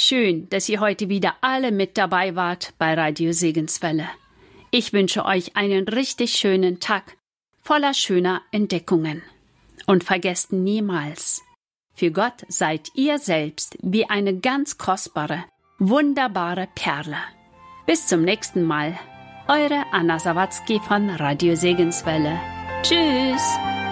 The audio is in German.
schön, dass ihr heute wieder alle mit dabei wart bei Radio Segenswelle. Ich wünsche euch einen richtig schönen Tag voller schöner Entdeckungen. Und vergesst niemals, für Gott seid ihr selbst wie eine ganz kostbare, wunderbare Perle. Bis zum nächsten Mal. Eure Anna Sawatzki von Radio Segenswelle. Tschüss!